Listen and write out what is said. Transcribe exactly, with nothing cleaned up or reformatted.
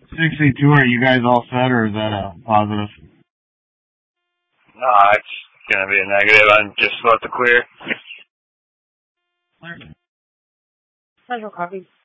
sixty-two, are you guys all set, or is that a positive? No, it's going to be a negative. I'm just about to clear. Clear. Several copies.